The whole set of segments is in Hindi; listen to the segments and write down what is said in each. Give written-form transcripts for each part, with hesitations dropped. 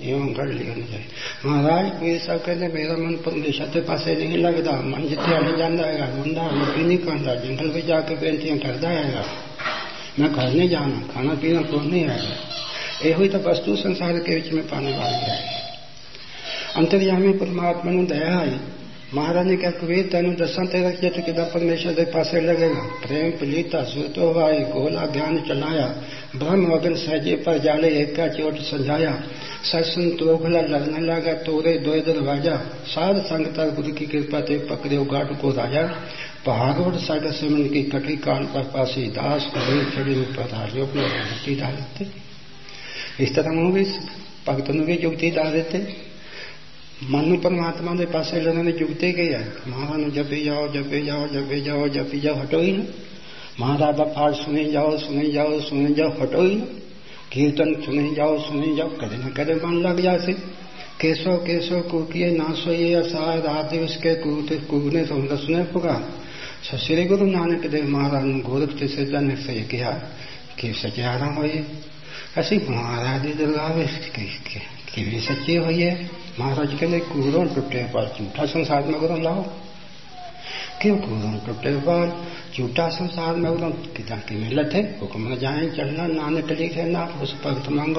इवें गल नहीं होनी चाहिए। महाराज कबीर साहब कहते मेरा मन परमेश्वर के पासे नहीं लगता, मन जिथे हल जाता है रोंदा रोटी नहीं खाता, जंगल में जाके बेनतियां करता है, मैं घर नहीं जाना, खाना पीना को नहीं आएगा। यही तो वस्तु संसार के बीच में पाने वाली है। अंतर्यामी परमात्मा ने दया आई। महाराज ने कहा कबीर तेन दसा तेरा चित कि परमेश्वर के पासे लगेगा। प्रेम पलीता सुरतो हवाई गोला ज्ञान चलाया, ब्रह्म वगन सहजे पर जाले एका चोट समझाया, सरसन तोखला लगने लगा तोरे दो दरवाजा, साध संगता गुरु की कृपा ते पकड़े गाट को राजा, पहाड़ों सागर समन की कटी कान पर पासी, दास कबीर चढ़ी ऊपर हारियों को जुक्ति डाल देते। इस तरह भी भगतों भी जुक्ति डाल देते। मनु परमात्मा के पास ने जुगते गए महाराज जपी जाओ जपी जाओ जपी जाओ जपी जाओ, हटो ही ना। महाराज का पाठ सुने जाओ सुने जाओ सुने जाओ, हटो ही ना। कीर्तन सुने जाओ कदे न कदे मन लग जाते। केसो केसो कूकिए ना सोइए असार रात उसके कूदने सुने पुकार। श्री गुरु नानक देव महाराज ने गोरख से जन से कहा कि सचारा होइए। असी महाराज की दरगाह कि सच्चे होइए। महाराज कहते कूरों टुटे पर झूठा संसार में करो लाओ। क्यों कूरों टुटे पर झूठा संसार में करो कितना की मिलत है। हुक्म न जाए चलना ना निकली थे ना उस भगत मांगो,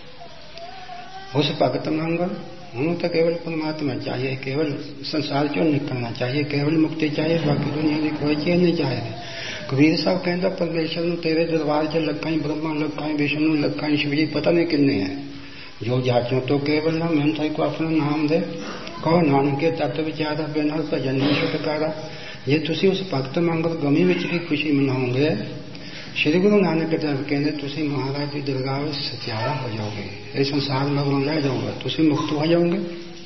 उस भगत मांगो। हूँ तो केवल परमात्मा चाहिए, केवल संसार क्यों निकलना चाहिए, केवल मुक्ति चाहिए, बाकी दुनिया की कोई चीज नहीं चाहिए। कबीर साहब कहता परमेश्वर ने तेरे दरबार च लक्का ही ब्रह्मा लक्का ही विष्णु लक्का ही शिव जी पता नहीं किन्ने है। जो जाचो तो केवल ना मैं थाई को अपना नाम दे कहो नानक के तत्व विचारा बिना भजन नहीं छुटकारा। जे तुसी उस भगत मंगल गमी विच की खुशी मनाओगे, श्री गुरु नानक देव कहते तुसी महाराज की दरगाह में सत्यारा हो जाओगे, इस संसार में रह जाओगे, तुसी मुक्त हो जाओगे।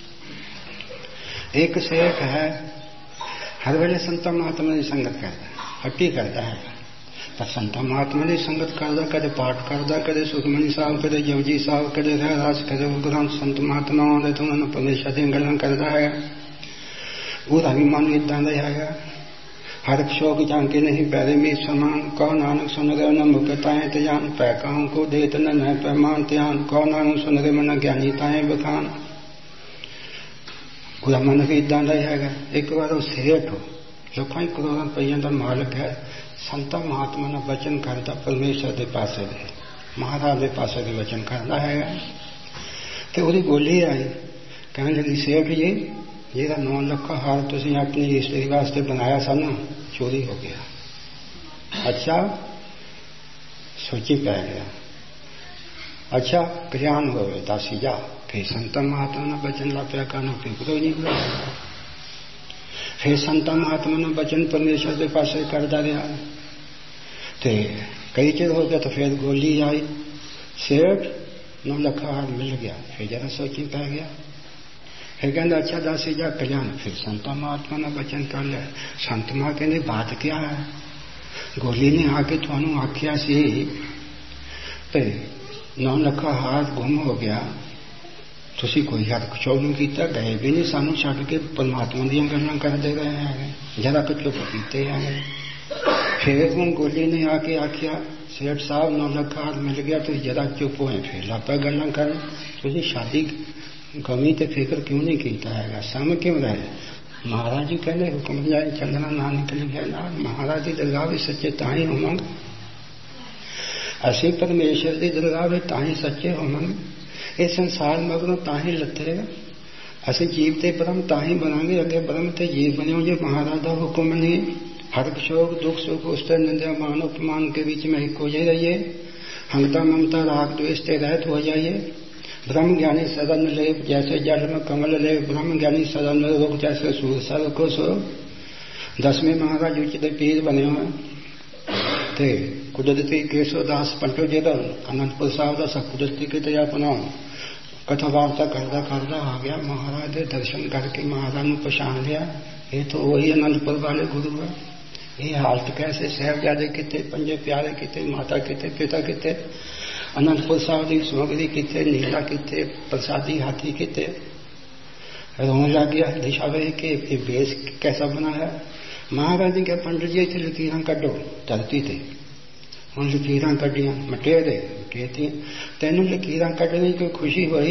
एक सेठ है हर वेले संत महात्मा की संगत करता है, हट्टी करता है, पर संत महात्मा की संगत करता, कदे पाठ करता, कदे सुखमनी साहब, कदे जवजी साहब, कदे रहरास, कदे उग्राम संत महात्मा आते तो उन्होंने परमेश्वर की गल्लां करता है। पूरा भी मन इदा का है। हर शोक झांके नहीं पैरे में समान, कहो नानक सुन रहे न मुकताएं त्यान, पैकाओं को देत न पैमान त्यान, कहो नानक सुन रहे मन ज्ञानीताएं बखान। पूरा मन भी इदा का है। एक बार वो सेठ हो लखों करोड़ों रुपये का मालिक है, संत महात्मा ने वचन करता परमेश्वर के पासे दे महाराज के पासे के वचन करता है। तो वो गोली आई कहने लगी सेठ जी जेरा 9 लाख का हार तुम अपनी स्त्री वास्ते बनाया सा ना चोरी हो गया। अच्छा सोची पै गया। अच्छा कल्याण हो गए दासी जा। फिर संत महात्मा ने वचन ला पिया कहना फिर नहीं बुला। फिर संत महात्मा ने वचन परमेश्वर के पास करता रहा। तो कई चिर हो गया तो फिर गोली आई, सेठ 9 लाख हार मिल गया। फिर जरा सोची पै गया। फिर कहते अच्छा दासी जा कल्याण। फिर संत महात्मा ने वचन कर लिया। संत मां कहते बात क्या है, गोली ने आके थानू आख्या सी 9 लाख हार गुम हो गया, तुसी कोई हरक चौक नहीं किया, गए भी नहीं, सानू छड़ के परमात्मा दी गल्लां करते रहे हैं, जरा कुछ चुप कीते हैं। फिर हूँ गोली ने आके आख्या सेठ साहब 9 लाख हार मिल गया, तुम जरा चुप होए। फिर लापा गल्लां कर तुसी शादी गमी ते फिक्र क्यों नहीं किया है, सम क्यों रहे। महाराज जी कहते हुक्म जाए चलना ना निकल गया ना। महाराज की दरगाह भी सच्चे ताही होवांगे, असी परमेश्वर की दरगाह भी ताही सच्चे होवांगे। इस संसार मगरों ताही लथे, असी जीव ते ब्रह्म ताही बनांगे, अगे ब्रह्म ते जीव बने जो महाराज का हुक्म नहीं। हर शोक दुख सुख उसते निंदा मान उपमान के बीच में एक हो जाइए। हंगता ममता राग द्वेष ते रहित हो जाइए। ब्रह्म ज्ञानी सदन ले जैसे जल में कमल ले, ब्रह्म ज्ञानी सदन रोग जैसे सूर सर को सो। 10वें महाराज उचित पीर बने हुए थे। कुदरती केशवदास पंटो जी अनंतपुर साहब का सब कुदरती के तैयार अपना कथा वार्ता करता आ गया। महाराज के दर्शन करके महाराज ने पछाण लिया, ये तो वही अनंतपुर वाले गुरु है। ये हालत कैसे, साहबजादे किते, पंजे प्यारे किते, माता किते, पिता किते, अनंतपुर साहब की सुमगरी किते, नीला किते, प्रसादी हाथी किते। रोने लग गया दिशा वे के बेस कैसा बना है। महाराज जी के पंडित जी इतने लकीर कड्डो धरती थे। हम लकीर कड्डियां मटेरे कहती तेन लकीर कड्डने की खुशी हुई